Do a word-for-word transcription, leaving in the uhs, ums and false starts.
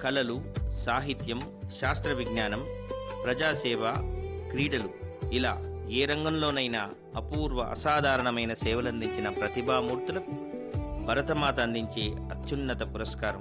కళలు, సాహిత్యం, శాస్త్ర విజ్ఞానం, ప్రజాసేవ, క్రీడలు ఇలా ఏ రంగంలోనైనా అపూర్వ అసాధారణమైన సేవలందించిన ప్రతిభామూర్తులకు భరతమాత అందించే అత్యున్నత పురస్కారం